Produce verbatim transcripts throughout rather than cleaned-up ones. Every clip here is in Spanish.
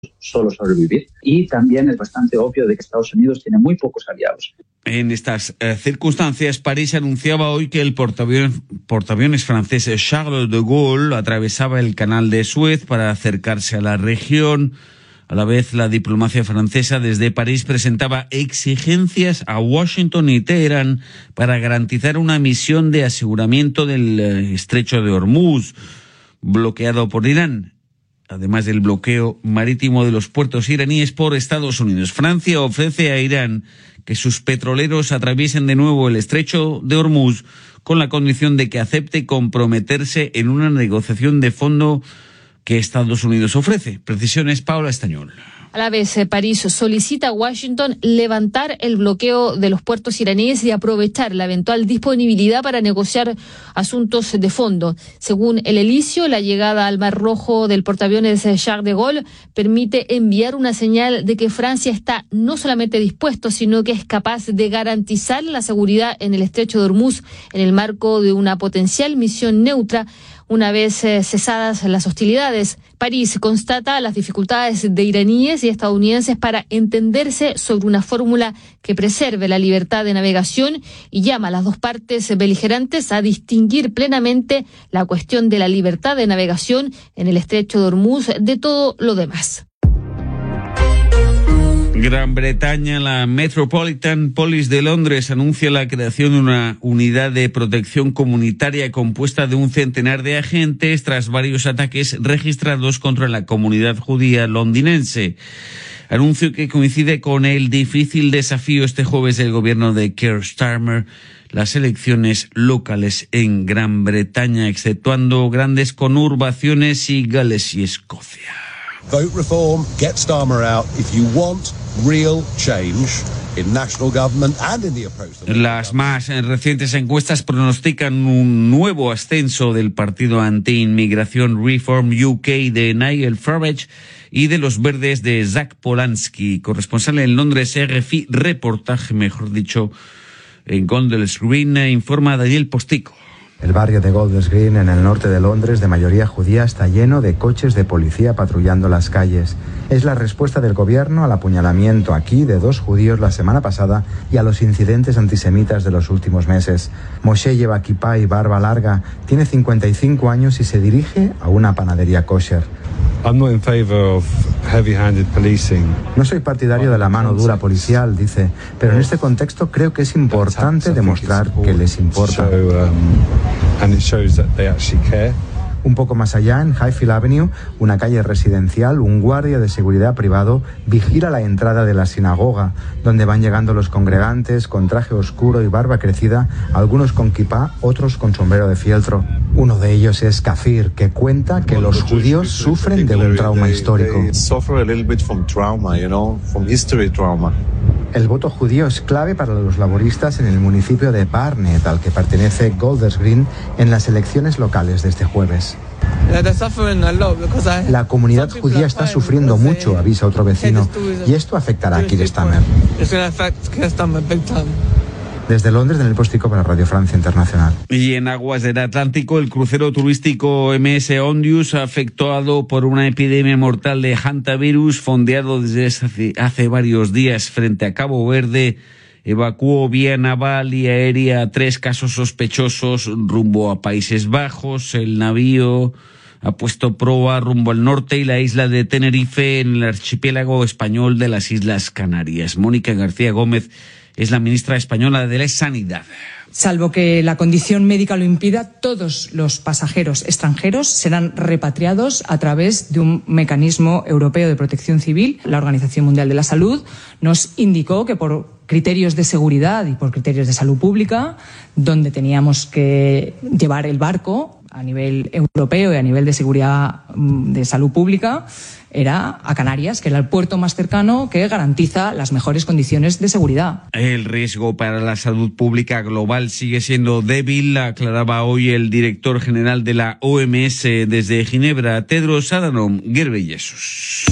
solo sobrevivir. Y también es bastante obvio de que Estados Unidos tiene muy pocos aliados. En estas eh, circunstancias, París anunciaba hoy que el portaaviones, portaaviones francés Charles de Gaulle atravesaba el canal de Suez para acercarse a la región. A la vez, la diplomacia francesa desde París presentaba exigencias a Washington y Teherán para garantizar una misión de aseguramiento del eh, estrecho de Hormuz, bloqueado por Irán, además del bloqueo marítimo de los puertos iraníes por Estados Unidos. Francia ofrece a Irán que sus petroleros atraviesen de nuevo el estrecho de Hormuz con la condición de que acepte comprometerse en una negociación de fondo que Estados Unidos ofrece. Precisiones, Paula Estañol. A la vez, París solicita a Washington levantar el bloqueo de los puertos iraníes y aprovechar la eventual disponibilidad para negociar asuntos de fondo. Según el Elísio, la llegada al Mar Rojo del portaaviones Charles de Gaulle permite enviar una señal de que Francia está no solamente dispuesto, sino que es capaz de garantizar la seguridad en el estrecho de Hormuz en el marco de una potencial misión neutra una vez eh, cesadas las hostilidades. París constata las dificultades de iraníes y estadounidenses para entenderse sobre una fórmula que preserve la libertad de navegación y llama a las dos partes beligerantes a distinguir plenamente la cuestión de la libertad de navegación en el estrecho de Hormuz de todo lo demás. Gran Bretaña, la Metropolitan Police de Londres anuncia la creación de una unidad de protección comunitaria compuesta de un centenar de agentes tras varios ataques registrados contra la comunidad judía londinense. Anuncio que coincide con el difícil desafío este jueves del gobierno de Keir Starmer, las elecciones locales en Gran Bretaña, exceptuando grandes conurbaciones y Gales y Escocia. Vote reform, get Starmer out if you want real change in national government and in the approach. Las más recientes encuestas pronostican un nuevo ascenso del partido anti-inmigración Reform U K de Nigel Farage y de los verdes de Zach Polanski, corresponsal en Londres, R F I reportaje, mejor dicho, en Golders Green, informa Daniel Postico. El barrio de Golders Green, en el norte de Londres, de mayoría judía, está lleno de coches de policía patrullando las calles. Es la respuesta del gobierno al apuñalamiento aquí de dos judíos la semana pasada y a los incidentes antisemitas de los últimos meses. Moshe lleva kipá y barba larga, tiene cincuenta y cinco años y se dirige a una panadería kosher. I'm not in favor of heavy-handed policing. No soy partidario de la mano dura policial, dice, pero en este contexto creo que es importante demostrar que les importa. Un poco más allá, en Highfield Avenue, una calle residencial, un guardia de seguridad privado vigila la entrada de la sinagoga, donde van llegando los congregantes con traje oscuro y barba crecida, algunos con kipá, otros con sombrero de fieltro. Uno de ellos es Kafir, que cuenta que los judíos sufren de un trauma histórico. El voto judío es clave para los laboristas en el municipio de Barnet, al que pertenece Golders Green, en las elecciones locales de este jueves. La comunidad judía está sufriendo mucho, avisa otro vecino, y esto afectará a Keir Starmer. Desde Londres, Daniel Postico para Radio Francia Internacional. Y en aguas del Atlántico, el crucero turístico M S Ondius, afectado por una epidemia mortal de hantavirus, fondeado desde hace, hace varios días frente a Cabo Verde, evacuó vía naval y aérea tres casos sospechosos rumbo a Países Bajos. El navío ha puesto proa rumbo al norte y la isla de Tenerife, en el archipiélago español de las Islas Canarias. Mónica García Gómez es la ministra española de la Sanidad. Salvo que la condición médica lo impida, todos los pasajeros extranjeros serán repatriados a través de un mecanismo europeo de protección civil. La Organización Mundial de la Salud nos indicó que por criterios de seguridad y por criterios de salud pública, donde teníamos que llevar el barco a nivel europeo y a nivel de seguridad de salud pública, era a Canarias, que era el puerto más cercano que garantiza las mejores condiciones de seguridad. El riesgo para la salud pública global sigue siendo débil, aclaraba hoy el director general de la O M S desde Ginebra, Tedros Adhanom Ghebreyesus.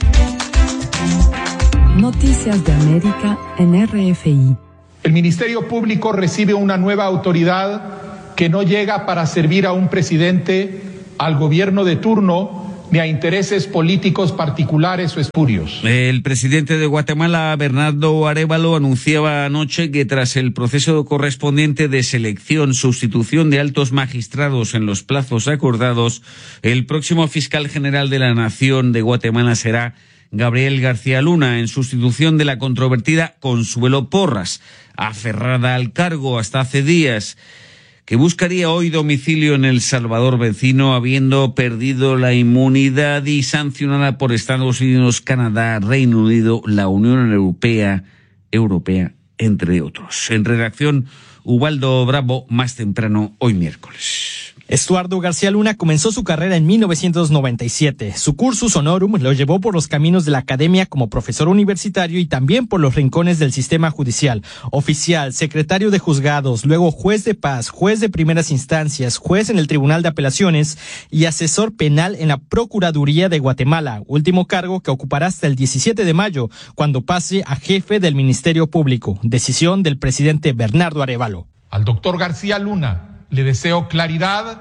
Noticias de América en R F I. El Ministerio Público recibe una nueva autoridad que no llega para servir a un presidente, al gobierno de turno, ni a intereses políticos particulares o espurios. El presidente de Guatemala, Bernardo Arévalo, anunciaba anoche que tras el proceso correspondiente de selección, sustitución de altos magistrados en los plazos acordados, el próximo fiscal general de la Nación de Guatemala será Gabriel García Luna, en sustitución de la controvertida Consuelo Porras, aferrada al cargo hasta hace días, que buscaría hoy domicilio en El Salvador vecino, habiendo perdido la inmunidad y sancionada por Estados Unidos, Canadá, Reino Unido, la Unión Europea, Europea, entre otros. En redacción, Ubaldo Bravo, más temprano, hoy miércoles. Estuardo García Luna comenzó su carrera en mil novecientos noventa y siete. Su cursus honorum lo llevó por los caminos de la academia como profesor universitario y también por los rincones del sistema judicial. Oficial, secretario de juzgados, luego juez de paz, juez de primeras instancias, juez en el Tribunal de Apelaciones y asesor penal en la Procuraduría de Guatemala, último cargo que ocupará hasta el diecisiete de mayo, cuando pase a jefe del Ministerio Público. Decisión del presidente Bernardo Arévalo. Al doctor García Luna le deseo claridad,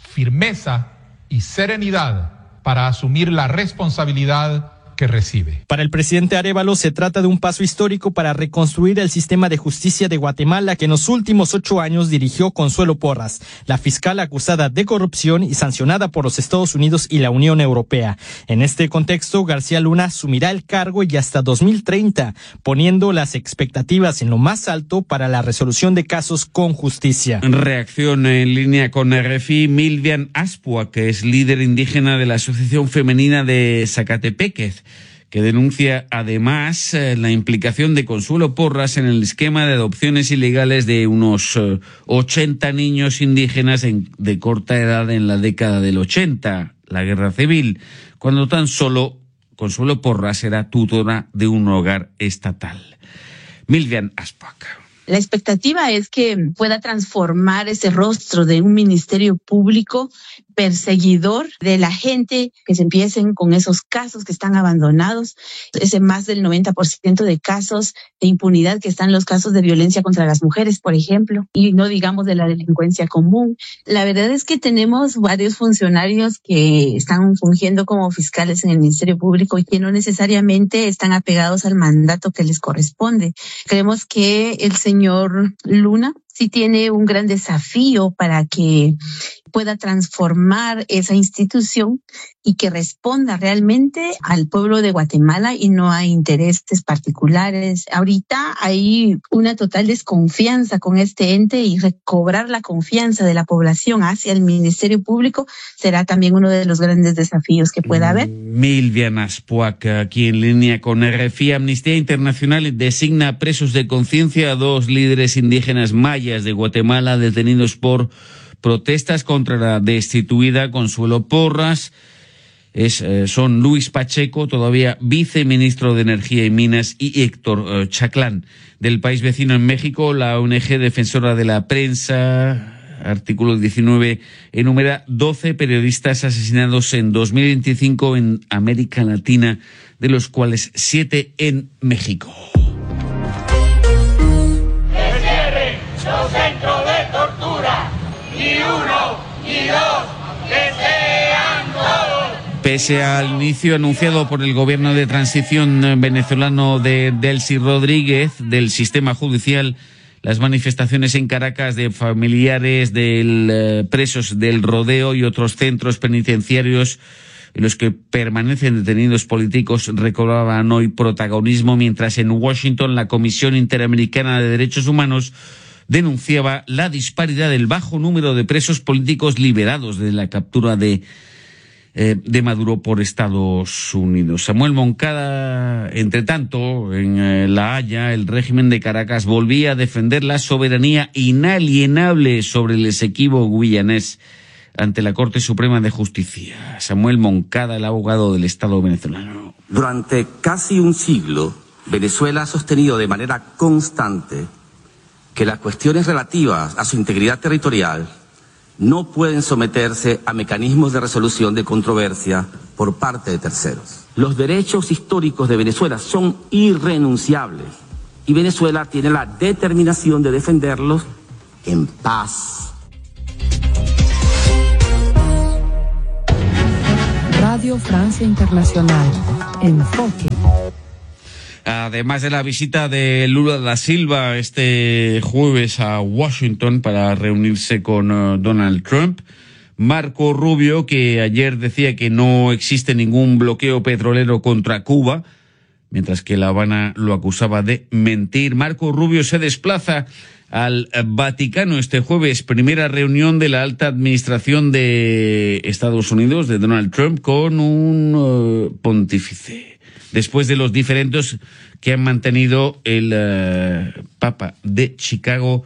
firmeza y serenidad para asumir la responsabilidad que recibe. Para el presidente Arévalo se trata de un paso histórico para reconstruir el sistema de justicia de Guatemala que en los últimos ocho años dirigió Consuelo Porras, la fiscal acusada de corrupción y sancionada por los Estados Unidos y la Unión Europea. En este contexto, García Luna asumirá el cargo y hasta dos mil treinta, poniendo las expectativas en lo más alto para la resolución de casos con justicia. Reacción en línea con R F I, Milvian Aspua, que es líder indígena de la Asociación Femenina de Zacatepeques, que denuncia además eh, la implicación de Consuelo Porras en el esquema de adopciones ilegales de unos eh, ochenta niños indígenas en, de corta edad en la década del ochenta, la guerra civil, cuando tan solo Consuelo Porras era tutora de un hogar estatal. Milvian Aspac. La expectativa es que pueda transformar ese rostro de un ministerio público perseguidor de la gente, que se empiecen con esos casos que están abandonados, ese más del noventa por ciento de casos de impunidad que están los casos de violencia contra las mujeres, por ejemplo, y no digamos de la delincuencia común. La verdad es que tenemos varios funcionarios que están fungiendo como fiscales en el Ministerio Público y que no necesariamente están apegados al mandato que les corresponde. Creemos que el señor Luna sí tiene un gran desafío para que pueda transformar esa institución y que responda realmente al pueblo de Guatemala y no a intereses particulares. Ahorita hay una total desconfianza con este ente y recobrar la confianza de la población hacia el Ministerio Público será también uno de los grandes desafíos que pueda haber. Milvian Aspuac, aquí en línea con R F I. Amnistía Internacional designa presos de conciencia a dos líderes indígenas mayas de Guatemala detenidos por protestas contra la destituida Consuelo Porras. Es, eh, son Luis Pacheco, todavía viceministro de Energía y Minas, y Héctor eh, Chaclán. Del país vecino en México, la O N G Defensora de la Prensa, artículo diecinueve, enumera doce periodistas asesinados en dos mil veinticinco en América Latina, de los cuales siete en México. ¡Que cierren los centros de tortura! ¡Ni uno, ni dos, que sean todos! Pese al inicio anunciado por el gobierno de transición venezolano de Delcy Rodríguez del sistema judicial, las manifestaciones en Caracas de familiares de eh, presos del Rodeo y otros centros penitenciarios en los que permanecen detenidos políticos recobraban hoy protagonismo, mientras en Washington la Comisión Interamericana de Derechos Humanos denunciaba la disparidad del bajo número de presos políticos liberados de la captura de, eh, de Maduro por Estados Unidos. Samuel Moncada, entre tanto, en eh, La Haya, el régimen de Caracas volvía a defender la soberanía inalienable sobre el Esequibo guyanés ante la Corte Suprema de Justicia. Samuel Moncada, el abogado del Estado venezolano. Durante casi un siglo, Venezuela ha sostenido de manera constante que las cuestiones relativas a su integridad territorial no pueden someterse a mecanismos de resolución de controversia por parte de terceros. Los derechos históricos de Venezuela son irrenunciables y Venezuela tiene la determinación de defenderlos en paz. Radio Francia Internacional. Enfoque. Además de la visita de Lula da Silva este jueves a Washington para reunirse con uh, Donald Trump, Marco Rubio, que ayer decía que no existe ningún bloqueo petrolero contra Cuba, mientras que La Habana lo acusaba de mentir. Marco Rubio se desplaza al Vaticano este jueves, primera reunión de la alta administración de Estados Unidos, de Donald Trump, con un uh, pontífice, después de los diferendos que han mantenido el uh, Papa de Chicago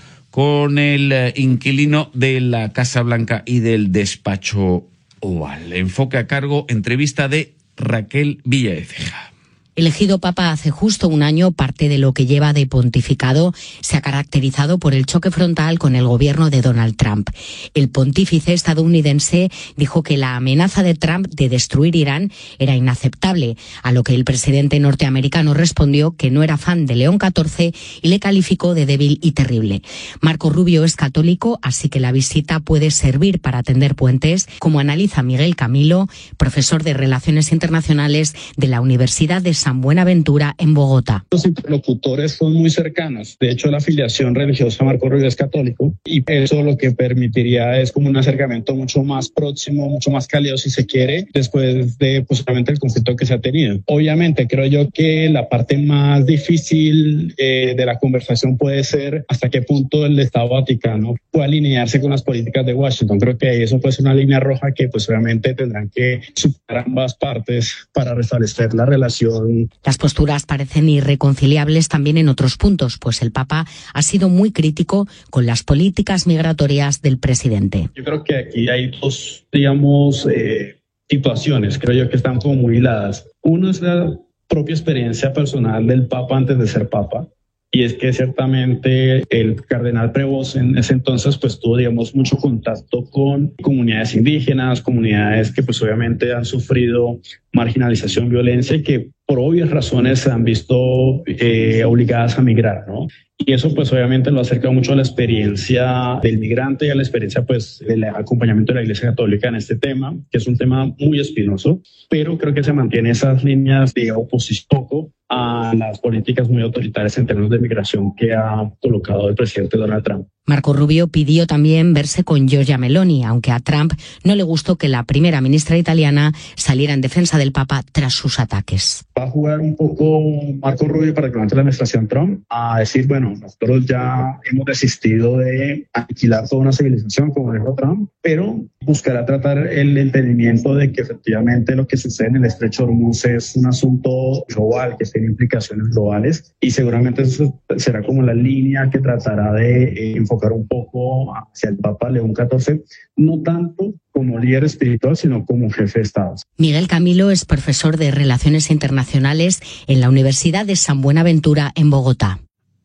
con el uh, inquilino de la Casa Blanca y del despacho Oval. Enfoque a cargo, entrevista de Raquel Villaécija. Elegido papa hace justo un año, parte de lo que lleva de pontificado se ha caracterizado por el choque frontal con el gobierno de Donald Trump. El pontífice estadounidense dijo que la amenaza de Trump de destruir Irán era inaceptable, a lo que el presidente norteamericano respondió que no era fan de León catorce y le calificó de débil y terrible. Marco Rubio es católico, así que la visita puede servir para tender puentes, como analiza Miguel Camilo, profesor de Relaciones Internacionales de la Universidad de San Buenaventura en Bogotá. Los interlocutores son muy cercanos. De hecho, la afiliación religiosa de Marco Rubio es católico y eso lo que permitiría es como un acercamiento mucho más próximo, mucho más cálido si se quiere, después de posiblemente el conflicto que se ha tenido. Obviamente, creo yo que la parte más difícil eh, de la conversación puede ser hasta qué punto el Estado Vaticano puede alinearse con las políticas de Washington. Creo que eso puede ser una línea roja que pues obviamente tendrán que superar ambas partes para restablecer la relación. Las posturas parecen irreconciliables también en otros puntos, pues el Papa ha sido muy crítico con las políticas migratorias del presidente. Yo creo que aquí hay dos, digamos, eh, situaciones, creo yo que están como muy hiladas. Uno es la propia experiencia personal del Papa antes de ser Papa. Y es que ciertamente el cardenal Prevost en ese entonces pues tuvo, digamos, mucho contacto con comunidades indígenas, comunidades que pues obviamente han sufrido marginalización, violencia y que por obvias razones se han visto eh, obligadas a migrar, ¿no? Y eso pues obviamente lo acerca mucho a la experiencia del migrante y a la experiencia pues del acompañamiento de la Iglesia Católica en este tema, que es un tema muy espinoso, pero creo que se mantiene esas líneas de oposición poco a las políticas muy autoritarias en términos de migración que ha colocado el presidente Donald Trump. Marco Rubio pidió también verse con Giorgia Meloni, aunque a Trump no le gustó que la primera ministra italiana saliera en defensa del Papa tras sus ataques. Va a jugar un poco Marco Rubio para que levante la administración Trump a decir, bueno, nosotros ya hemos desistido de aniquilar toda una civilización, como dijo Trump, pero buscará tratar el entendimiento de que efectivamente lo que sucede en el Estrecho de Hormuz es un asunto global, que tiene implicaciones globales, y seguramente eso será como la línea que tratará de eh, enfocar un poco hacia el Papa León catorce, no tanto como líder espiritual, sino como jefe de Estado. Miguel Camilo es profesor de Relaciones Internacionales en la Universidad de San Buenaventura en Bogotá.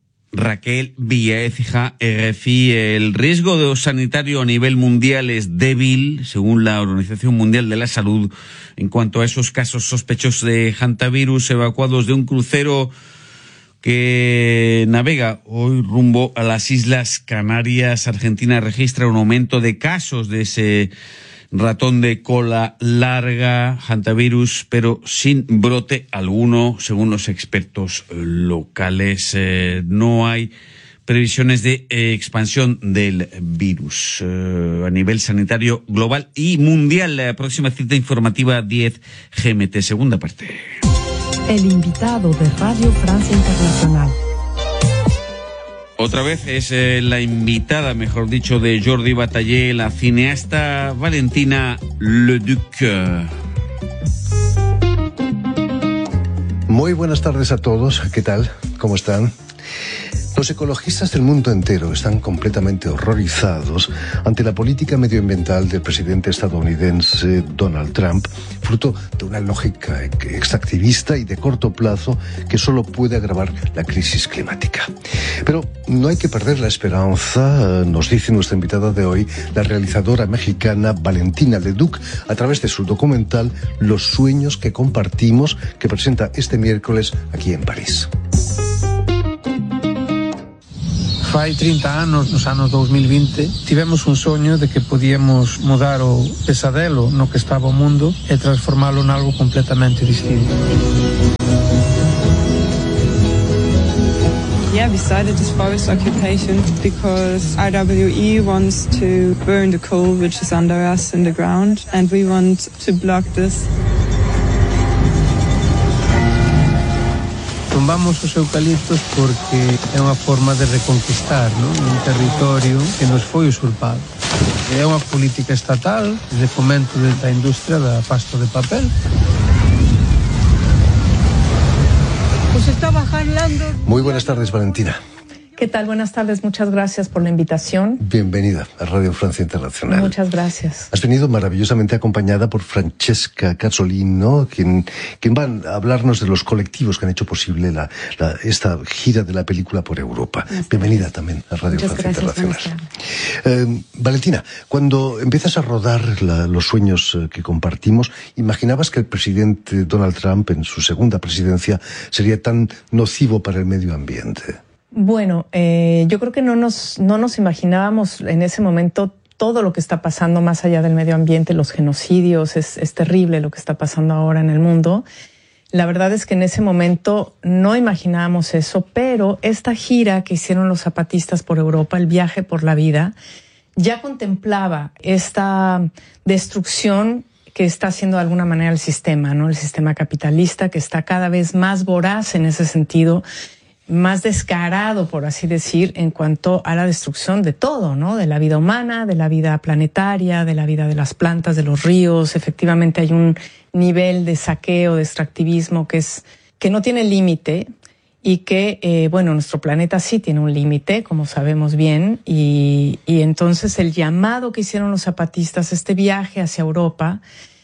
Raquel Villaécija, R F I. El riesgo sanitario a nivel mundial es débil, según la Organización Mundial de la Salud, en cuanto a esos casos sospechosos de hantavirus evacuados de un crucero que navega hoy rumbo a las Islas Canarias. Argentina registra un aumento de casos de ese ratón de cola larga, hantavirus, pero sin brote alguno, según los expertos locales. Eh, no hay previsiones de eh, expansión del virus eh, a nivel sanitario global y mundial. La próxima cita informativa diez G M T, segunda parte. El invitado de Radio Francia Internacional. Otra vez es eh, la invitada, mejor dicho, de Jordi Batallé, la cineasta Valentina Leduc. Muy buenas tardes a todos. ¿Qué tal? ¿Cómo están? Los ecologistas del mundo entero están completamente horrorizados ante la política medioambiental del presidente estadounidense Donald Trump, fruto de una lógica extractivista y de corto plazo que solo puede agravar la crisis climática. Pero no hay que perder la esperanza, nos dice nuestra invitada de hoy, la realizadora mexicana Valentina Leduc, a través de su documental Los sueños que compartimos, que presenta este miércoles aquí en París. Fai trinta anos, nos anos dos mil vinte, tivemos un soño de que podíamos mudar o pesadelo no que estaba o mundo e transformalo en algo completamente distinto. Yeah, we started this forest occupation because R W E wants to burn the coal which is under us in the ground, and we want to block this. Tumbamos os eucaliptos porque é unha forma de reconquistar, non? Un territorio que nos foi usurpado. É unha política estatal de fomento da industria da pasta de papel. Pues está bajando. Muy buenas tardes, Valentina. ¿Qué tal? Buenas tardes, muchas gracias por la invitación. Bienvenida a Radio Francia Internacional. Muchas gracias. Has venido maravillosamente acompañada por Francesca Cazzolino, quien, quien va a hablarnos de los colectivos que han hecho posible la, la, esta gira de la película por Europa. Bienvenida también a Radio muchas Francia gracias, Internacional. Eh, Valentina, cuando empiezas a rodar la, los sueños que compartimos, ¿imaginabas que el presidente Donald Trump en su segunda presidencia sería tan nocivo para el medio ambiente? Bueno, eh, yo creo que no nos, no nos imaginábamos en ese momento todo lo que está pasando más allá del medio ambiente, los genocidios, es, es terrible lo que está pasando ahora en el mundo. La verdad es que en ese momento no imaginábamos eso, pero esta gira que hicieron los zapatistas por Europa, el viaje por la vida, ya contemplaba esta destrucción que está haciendo de alguna manera el sistema, ¿no? El sistema capitalista que está cada vez más voraz en ese sentido, más descarado, por así decir, en cuanto a la destrucción de todo, ¿no? De la vida humana, de la vida planetaria, de la vida de las plantas, de los ríos. Efectivamente hay un nivel de saqueo, de extractivismo que es que no tiene límite y que, eh, bueno, nuestro planeta sí tiene un límite, como sabemos bien, y, y entonces el llamado que hicieron los zapatistas, este viaje hacia Europa,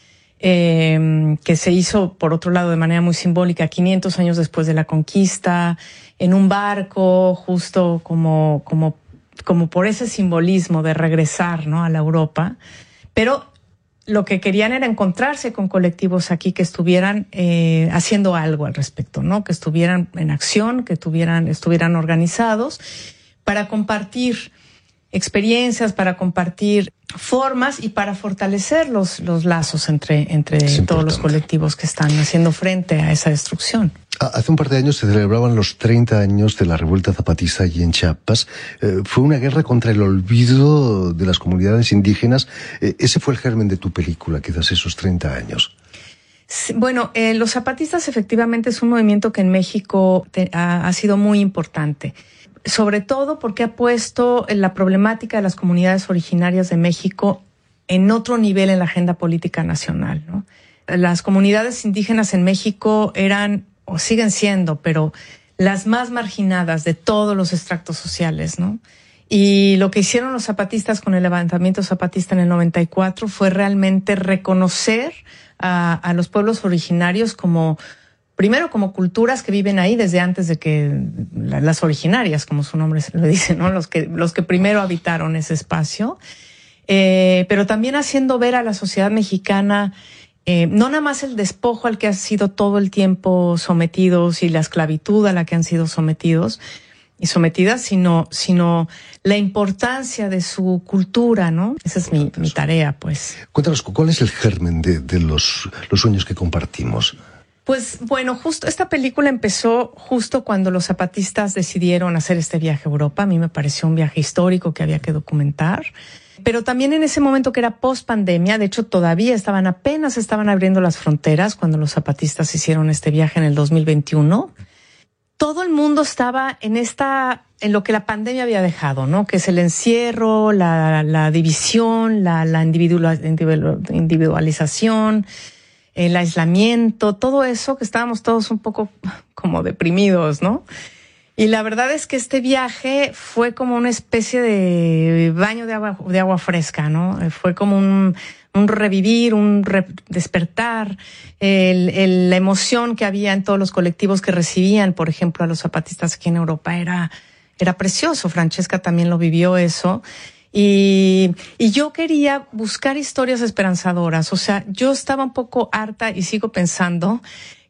Eh, que se hizo, por otro lado, de manera muy simbólica, quinientos años después de la conquista, en un barco, justo como, como, como por ese simbolismo de regresar, ¿no? A la Europa. Pero lo que querían era encontrarse con colectivos aquí que estuvieran eh, haciendo algo al respecto, ¿no? Que estuvieran en acción, que tuvieran, estuvieran organizados para compartir experiencias, para compartir formas y para fortalecer los, los lazos entre, entre todos los colectivos que están haciendo frente a esa destrucción. Hace un par de años se celebraban los treinta años de la revuelta zapatista allí en Chiapas. Eh, fue una guerra contra el olvido de las comunidades indígenas. Eh, ese fue el germen de tu película, quizás esos treinta años. Sí, bueno, eh, los zapatistas efectivamente es un movimiento que en México te, ha, ha sido muy importante. Sobre todo porque ha puesto la problemática de las comunidades originarias de México en otro nivel en la agenda política nacional, ¿no? Las comunidades indígenas en México eran, o siguen siendo, pero las más marginadas de todos los estratos sociales, ¿no? Y lo que hicieron los zapatistas con el levantamiento zapatista en el noventa y cuatro fue realmente reconocer a, a los pueblos originarios como primero como culturas que viven ahí desde antes de que las originarias, como su nombre lo dice, ¿no? Los que, los que primero habitaron ese espacio, eh, pero también haciendo ver a la sociedad mexicana eh, no nada más el despojo al que han sido todo el tiempo sometidos y la esclavitud a la que han sido sometidos y sometidas, sino, sino la importancia de su cultura, ¿no? Esa es mi, mi tarea, pues. Cuéntanos, ¿cuál es el germen de, de los, los sueños que compartimos? Pues bueno, justo esta película empezó justo cuando los zapatistas decidieron hacer este viaje a Europa. A mí me pareció un viaje histórico que había que documentar. Pero también en ese momento que era post pandemia, de hecho todavía estaban apenas estaban abriendo las fronteras cuando los zapatistas hicieron este viaje en el dos mil veintiuno. Todo el mundo estaba en esta, en lo que la pandemia había dejado, ¿no? Que es el encierro, la, la división, la, la individualización, el aislamiento, todo eso, que estábamos todos un poco como deprimidos, ¿no? Y la verdad es que este viaje fue como una especie de baño de agua, de agua fresca, ¿no? Fue como un, un revivir, un re despertar, el, el, la emoción que había en todos los colectivos que recibían, por ejemplo, a los zapatistas aquí en Europa era, era precioso. Francesca también lo vivió eso. Y, y yo quería buscar historias esperanzadoras. O sea, yo estaba un poco harta y sigo pensando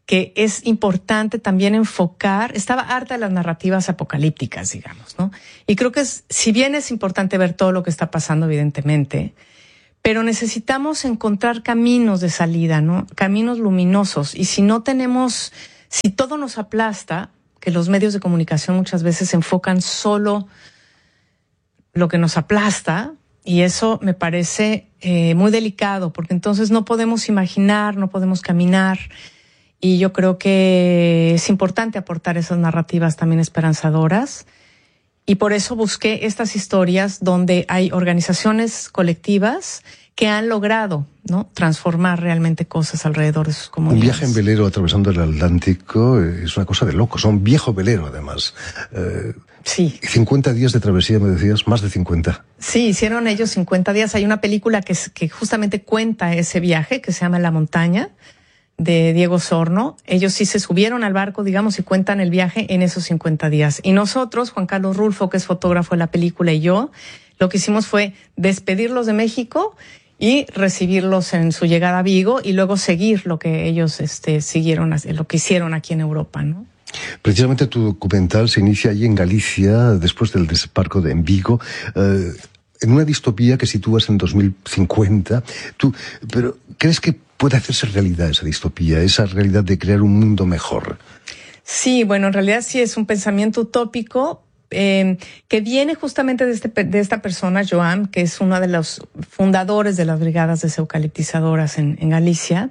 que es importante también enfocar, estaba harta de las narrativas apocalípticas, digamos, ¿no? Y creo que es, si bien es importante ver todo lo que está pasando, evidentemente, pero necesitamos encontrar caminos de salida, ¿no? Caminos luminosos. Y si no tenemos, si todo nos aplasta, que los medios de comunicación muchas veces enfocan solo lo que nos aplasta, y eso me parece eh, muy delicado, porque entonces no podemos imaginar, no podemos caminar. Y yo creo que es importante aportar esas narrativas también esperanzadoras. Y por eso busqué estas historias donde hay organizaciones colectivas que han logrado, ¿no?, transformar realmente cosas alrededor de sus comunidades. Un viaje en velero atravesando el Atlántico es una cosa de locos. Un viejo velero, además. Eh, sí. cincuenta días de travesía, me decías, más de cincuenta. Sí, hicieron ellos cincuenta días. Hay una película que, que justamente cuenta ese viaje, que se llama La Montaña, de Diego Sorno. Ellos sí se subieron al barco, digamos, y cuentan el viaje en esos cincuenta días. Y nosotros, Juan Carlos Rulfo, que es fotógrafo de la película, y yo, lo que hicimos fue despedirlos de México y recibirlos en su llegada a Vigo y luego seguir lo que ellos este, siguieron, lo que hicieron aquí en Europa, ¿no? Precisamente tu documental se inicia allí en Galicia, después del desembarco de en Vigo, eh, en una distopía que sitúas en dos mil cincuenta. Tú, pero, ¿crees que puede hacerse realidad esa distopía, esa realidad de crear un mundo mejor? Sí, bueno, en realidad sí es un pensamiento utópico, Eh, que viene justamente de, este, de esta persona, Joan, que es uno de los fundadores de las brigadas deseucaliptizadoras en, en Galicia.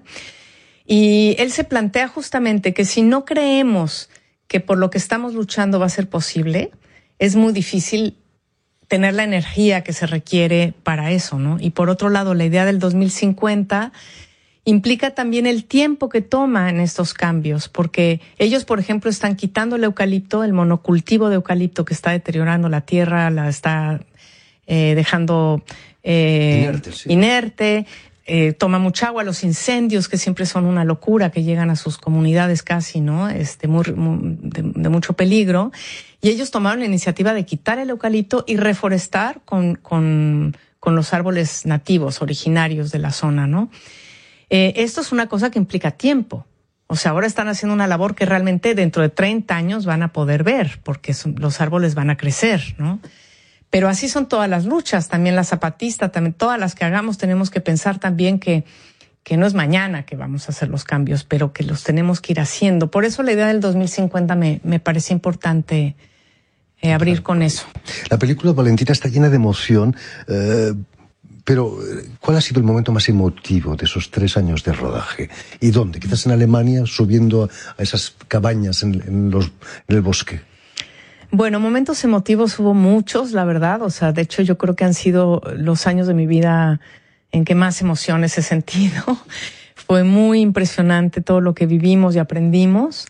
Y él se plantea justamente que si no creemos que por lo que estamos luchando va a ser posible, es muy difícil tener la energía que se requiere para eso, ¿no? Y por otro lado, la idea del dos mil cincuenta implica también el tiempo que toma en estos cambios, porque ellos, por ejemplo, están quitando el eucalipto, el monocultivo de eucalipto que está deteriorando la tierra, la está eh, dejando eh, inerte, sí. inerte eh, toma mucha agua, los incendios que siempre son una locura, que llegan a sus comunidades casi, ¿no? Este, muy, muy, de, de mucho peligro. Y ellos tomaron la iniciativa de quitar el eucalipto y reforestar con, con, con los árboles nativos, originarios de la zona, ¿no? Eh, esto es una cosa que implica tiempo. O sea, ahora están haciendo una labor que realmente dentro de treinta años van a poder ver, porque son, los árboles van a crecer, ¿no? Pero así son todas las luchas, también la zapatista, también todas las que hagamos tenemos que pensar también que, que no es mañana que vamos a hacer los cambios, pero que los tenemos que ir haciendo. Por eso la idea del dos mil cincuenta me, me parece importante eh, abrir claro. con eso. La película, Valentina, está llena de emoción, eh, pero ¿cuál ha sido el momento más emotivo de esos tres años de rodaje? ¿Y dónde? Quizás en Alemania, subiendo a esas cabañas en, en, los, en el bosque. Bueno, momentos emotivos hubo muchos, la verdad. O sea, de hecho yo creo que han sido los años de mi vida en que más emociones he sentido. Fue muy impresionante todo lo que vivimos y aprendimos.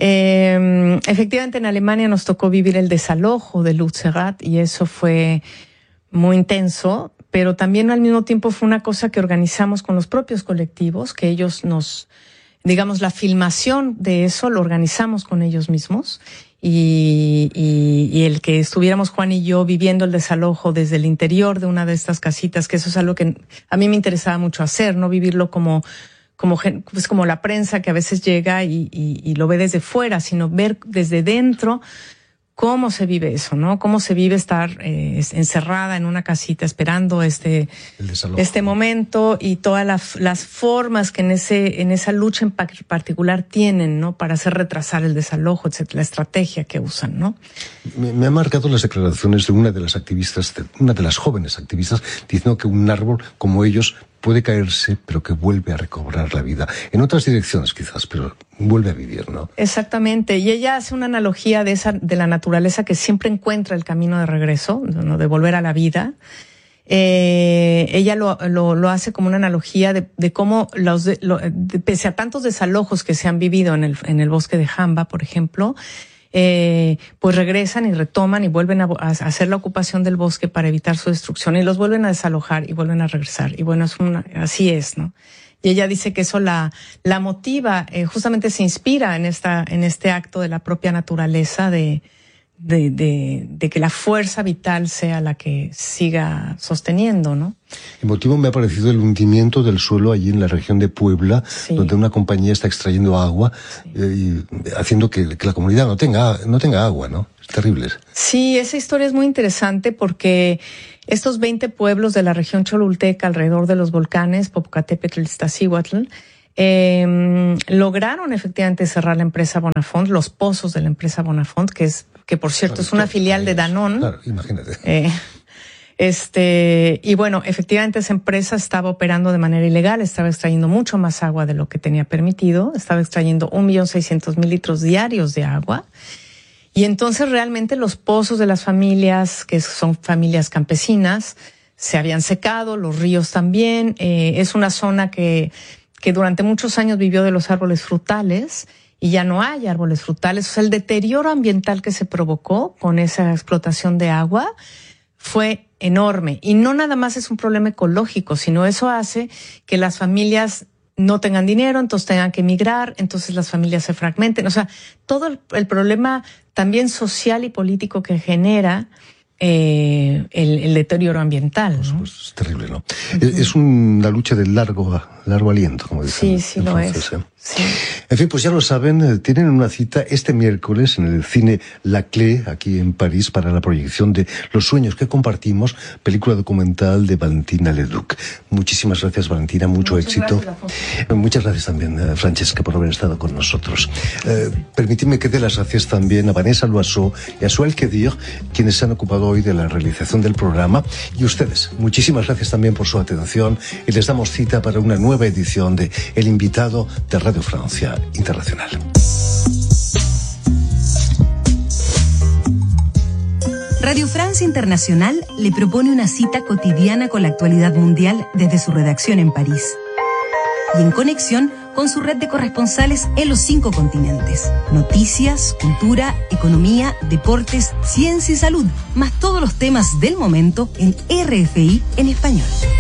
Eh, efectivamente, en Alemania nos tocó vivir el desalojo de Lützerath y eso fue muy intenso, pero también al mismo tiempo fue una cosa que organizamos con los propios colectivos, que ellos nos, digamos, la filmación de eso lo organizamos con ellos mismos. Y, y, y el que estuviéramos Juan y yo viviendo el desalojo desde el interior de una de estas casitas, que eso es algo que a mí me interesaba mucho hacer, no vivirlo como, como, pues como la prensa que a veces llega y, y, y lo ve desde fuera, sino ver desde dentro cómo se vive eso, ¿no? Cómo se vive estar eh, encerrada en una casita esperando este, este momento y todas las, las formas que en ese, en esa lucha en particular tienen, ¿no? Para hacer retrasar el desalojo, etcétera, la estrategia que usan, ¿no? Me, me han marcado las declaraciones de una de las activistas, de una de las jóvenes activistas, diciendo que un árbol como ellos puede caerse, pero que vuelve a recobrar la vida. En otras direcciones quizás, pero vuelve a vivir, ¿no? Exactamente. Y ella hace una analogía de esa, de la naturaleza que siempre encuentra el camino de regreso, ¿no? De volver a la vida. Eh, ella lo, lo, lo hace como una analogía de, de cómo los, de, lo, de, pese a tantos desalojos que se han vivido en el, en el bosque de Jamba, por ejemplo, Eh, pues regresan y retoman y vuelven a, a hacer la ocupación del bosque para evitar su destrucción y los vuelven a desalojar y vuelven a regresar. Y bueno, es una, así es, ¿no? Y ella dice que eso la, la motiva, eh, justamente se inspira en esta, en este acto de la propia naturaleza de, de, de, de que la fuerza vital sea la que siga sosteniendo, ¿no? Emotivo me ha parecido el hundimiento del suelo allí en la región de Puebla, sí. donde una compañía está extrayendo agua, sí. eh, y haciendo que, que la comunidad no tenga, no tenga agua, ¿no? Es terrible. Sí, esa historia es muy interesante porque estos veinte pueblos de la región cholulteca alrededor de los volcanes, Popocatépetl y Iztaccíhuatl, eh, lograron efectivamente cerrar la empresa Bonafont, los pozos de la empresa Bonafont, que es que por cierto claro, es una filial de Danone. Claro, imagínate. Eh, este, y bueno, efectivamente esa empresa estaba operando de manera ilegal, estaba extrayendo mucho más agua de lo que tenía permitido, estaba extrayendo un millón seiscientos mil litros diarios de agua. Y entonces realmente los pozos de las familias, que son familias campesinas, se habían secado, los ríos también. Eh, es una zona que, que durante muchos años vivió de los árboles frutales y ya no hay árboles frutales. O sea, el deterioro ambiental que se provocó con esa explotación de agua fue enorme. Y no nada más es un problema ecológico, sino eso hace que las familias no tengan dinero, entonces tengan que emigrar, entonces las familias se fragmenten. O sea, todo el, el problema también social y político que genera eh, el, el deterioro ambiental, ¿no? Pues es terrible, ¿no? Uh-huh. Es, es una lucha de largo, largo aliento, como dicen. Sí, sí, lo es. ¿eh? Sí. En fin, pues ya lo saben, tienen una cita este miércoles en el cine La Clé, aquí en París, para la proyección de Los sueños que compartimos, película documental de Valentina Leduc. Muchísimas gracias, Valentina, mucho Muchas éxito. Gracias, Muchas gracias también, Francesca, por haber estado con nosotros. Eh, permitidme que dé las gracias también a Vanessa Loiseau y a Suel Kedir, quienes se han ocupado hoy de la realización del programa, y ustedes, muchísimas gracias también por su atención, y les damos cita para una nueva edición de El Invitado de Radio Francia Internacional. Radio Francia Internacional le propone una cita cotidiana con la actualidad mundial desde su redacción en París y en conexión con su red de corresponsales en los cinco continentes. Noticias, cultura, economía, deportes, ciencia y salud, más todos los temas del momento en R F I en español.